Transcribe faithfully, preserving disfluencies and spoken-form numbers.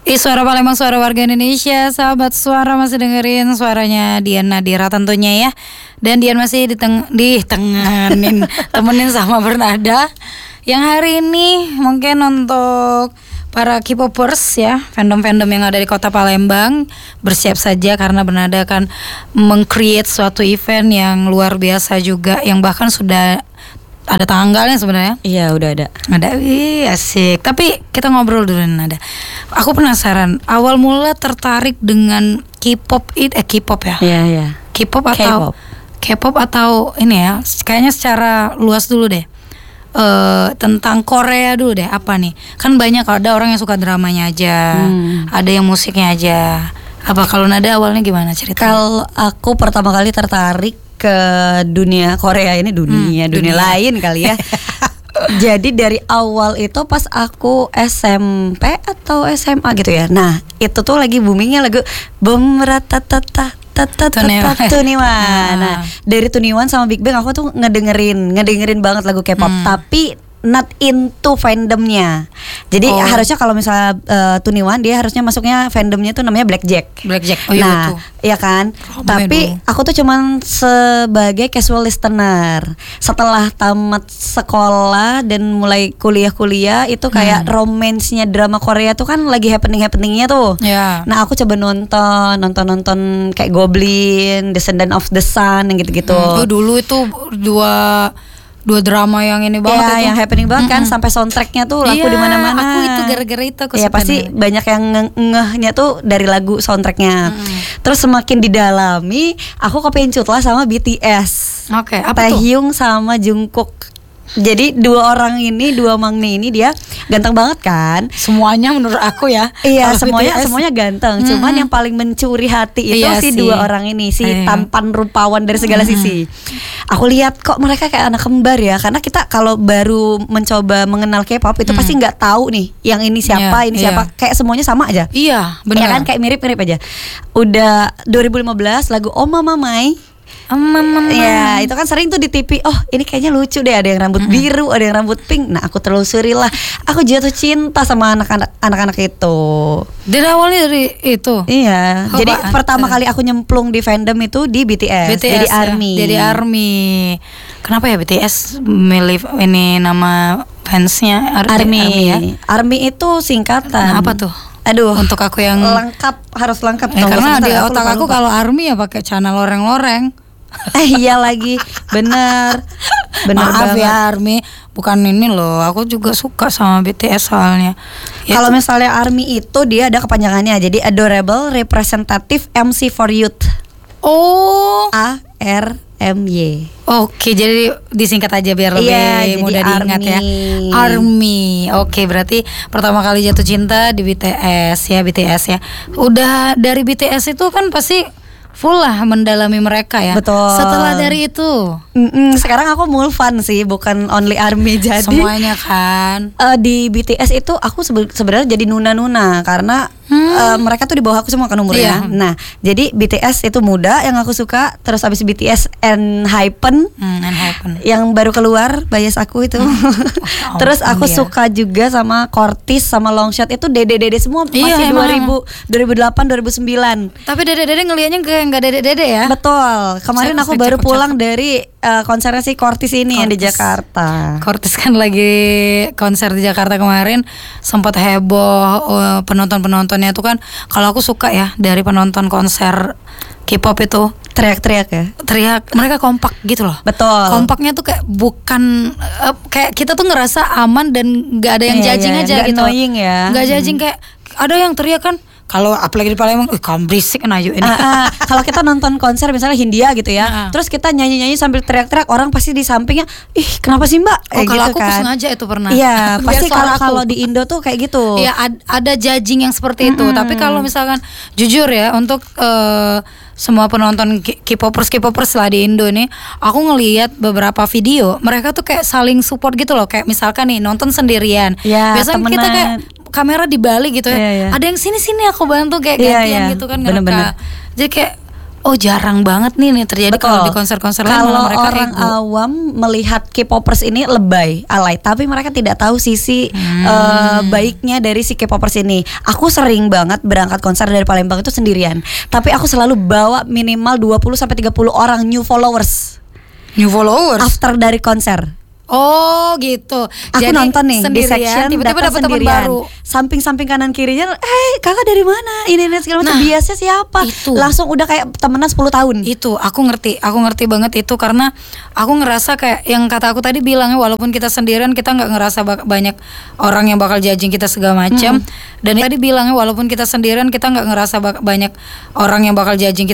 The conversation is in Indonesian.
Ih, suara Palembang, suara warga Indonesia. Sahabat Suara masih dengerin suaranya Dian Nadira tentunya ya. Dan Dian masih diteng ditenganin temenin sama Bernada. Yang hari ini mungkin untuk para K-popers ya, fandom-fandom yang ada di kota Palembang, bersiap saja karena Bernada akan meng-create suatu event yang luar biasa juga, yang bahkan sudah ada tanggalnya sebenarnya. Iya, udah ada. Ada, wih asik. Tapi kita ngobrol dulu Nada. Aku penasaran, awal mula tertarik dengan K-pop it eh K-pop ya? Iya, iya. K-pop atau K-pop atau ini ya? Kayaknya secara luas dulu deh. Uh, tentang Korea dulu deh, apa nih? Kan banyak, ada orang yang suka dramanya aja, hmm. ada yang musiknya aja. Apa kalau Nada awalnya gimana ceritanya? Kalau aku pertama kali tertarik ke dunia Korea ini, dunia hmm, dunia, dunia lain kali ya. Jadi dari awal itu pas aku S M P atau S M A gitu ya. Nah, itu tuh lagi boomingnya lagu Bemratatata Tuniwan. Nah, dari Tuniwan sama Big Bang aku tuh ngedengerin, ngedengerin banget lagu K-pop, hmm. tapi not into fandomnya. Jadi oh. harusnya kalau misalnya uh, Tuniwan dia harusnya masuknya fandomnya tuh namanya Blackjack. Blackjack. Oh iya nah, betul. Iya kan? Oh, tapi aku tuh cuman sebagai casual listener. Setelah tamat sekolah dan mulai kuliah-kuliah itu kayak hmm. romance-nya drama Korea tuh kan lagi happening-happeningnya tuh. Yeah. Nah, aku coba nonton, nonton-nonton kayak Goblin, Descendant of the Sun yang gitu-gitu. Hmm. Oh, dulu itu dua dua drama yang ini banget ya, itu. yang happening banget kan, mm-hmm. sampai soundtracknya tuh laku iya, di mana-mana. Aku itu gara-gara itu aku ya pasti nih. Banyak yang ngehnya tuh dari lagu soundtracknya. Mm. Terus semakin didalami, aku kepencut lah sama B T S. Oke, okay, apa tuh? Taehyung sama Jungkook. Jadi dua orang ini, dua mangne ini dia ganteng banget kan? Semuanya menurut aku ya. Iya, semuanya B T S. Semuanya ganteng. Mm-hmm. Cuman yang paling mencuri hati itu iya si sih. dua orang ini, si iya. tampan rupawan dari segala mm-hmm. sisi. Aku lihat kok mereka kayak anak kembar ya, karena kita kalau baru mencoba mengenal K-pop itu mm. pasti nggak tahu nih yang ini siapa, yeah, ini siapa, yeah. kayak semuanya sama aja. Iya, benar. Ya kan, kayak mirip-mirip aja. Udah dua ribu lima belas lagu Oh Mama Mai. Mama, ya itu kan sering tuh di T V. Oh ini kayaknya lucu deh, ada yang rambut mm-hmm. biru, ada yang rambut pink. Nah aku telusuri lah, aku jatuh cinta sama anak-anak anak-anak itu. Dari awalnya dari itu. Iya. Oh, jadi Pak, pertama kali aku nyemplung di fandom itu di B T S, B T S jadi ya? ARMY. Jadi ARMY. Kenapa ya B T S milih ini nama fansnya Ar- ARMY? ARMY ya? ARMY itu singkatan. Nah, apa tuh? Aduh, untuk aku yang lengkap, harus lengkap. Eh, karena di otak aku kalau ARMY ya pakai celana loreng-loreng. Eh iya lagi, bener, bener Maaf banget. ya ARMY, bukan ini loh. Aku juga suka sama B T S soalnya. Ya, kalau misalnya ARMY itu dia ada kepanjangannya, jadi Adorable Representative M C for Youth. Oh, A R M Y. Oke, jadi disingkat aja biar lebih iya, mudah diingat ARMY. ya. ARMY. Oke, berarti pertama kali jatuh cinta di B T S ya, B T S ya. Udah dari B T S itu kan pasti full lah mendalami mereka ya. Betul. Setelah dari itu, Mm-mm, sekarang aku Mulfan sih, bukan only ARMY. Jadi semuanya kan. Uh, di B T S itu aku sebe- sebenarnya jadi nuna-nuna karena hmm. uh, mereka tuh di bawah aku semua kan umurnya. Iya. Nah, jadi B T S itu muda yang aku suka. Terus abis B T S Enhypen, hmm, Enhypen yang baru keluar, bias aku itu. Hmm. Oh, terus aku iya. suka juga sama Cortis sama Longshot, itu dede-dede semua masih iya, dua ribu, dua ribu delapan, dua ribu sembilan. Tapi dede-dede ngelihatnya kayak nggak dede-dede ya. Betul. Kemarin saya aku baru cakep, pulang cakep. dari uh, konsernya si Cortis ini Cortis. Yang di Jakarta. Cortis kan lagi konser di Jakarta kemarin, sempat heboh uh, penonton-penontonnya itu kan. Kalau aku suka ya dari penonton konser K-pop itu teriak-teriak ya. Teriak, mereka kompak gitu loh. Betul. Kompaknya tuh kayak bukan uh, kayak kita tuh ngerasa aman dan nggak ada yang yeah, judging yeah, aja gak gitu. Annoying ya. Nggak judging hmm. kayak ada yang teriak kan. Kalau apalagi di Palembang, ih kamu berisik kan ayo ini. Uh, uh, kalau kita nonton konser misalnya Hindia gitu ya, uh. terus kita nyanyi-nyanyi sambil teriak-teriak, orang pasti di sampingnya, ih kenapa sih mbak? Oh eh, kalau gitu aku kan. sengaja itu pernah. Iya, pasti kalau kalau di Indo tuh kayak gitu. Iya ad, ada judging yang seperti itu. Mm-hmm. Tapi kalau misalkan jujur ya untuk uh, semua penonton K-popers K-popers lah di Indo nih, aku ngelihat beberapa video mereka tuh kayak saling support gitu loh. Kayak misalkan nih nonton sendirian, ya, biasanya temenan. Kita kayak kamera di balik gitu ya, yeah, yeah. ada yang sini sini aku bantu kayak yeah, gantian yeah. gitu kan ngereka. Jadi kayak oh jarang banget nih nih terjadi kalau di konser-konser lain. Kalau orang ego. awam melihat K-popers ini lebay, alay, tapi mereka tidak tahu sisi hmm. uh, baiknya dari si K-popers ini. Aku sering banget berangkat konser dari Palembang itu sendirian, tapi aku selalu bawa minimal dua puluh sampai tiga puluh orang new followers. New followers after dari konser. Oh gitu. Aku jadi, nonton nih di section tiba-tiba dapat teman baru. Samping-samping kanan kirinya, eh kakak dari mana? Ini ini segala macam. Nah, biasanya siapa? Itu. Langsung udah kayak temenan sepuluh tahun. Itu aku ngerti, aku ngerti banget itu karena aku ngerasa kayak yang kata aku tadi bilangnya walaupun kita sendirian kita nggak ngerasa bak- banyak orang yang bakal judging kita segala macam. Hmm. Dan tadi bilangnya walaupun kita sendirian kita nggak ngerasa bak- banyak orang yang bakal judging kita